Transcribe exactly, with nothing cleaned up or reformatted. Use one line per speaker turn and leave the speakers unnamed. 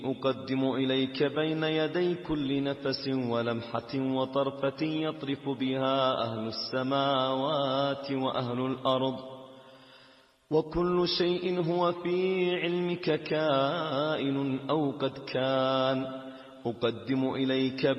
أقدم إليك بين يدي كل نفس ولمحة وطرفة يطرف بها أهل السماوات وأهل الأرض، وكل شيء هو في علمك كائن أو قد كان. أقدم إليك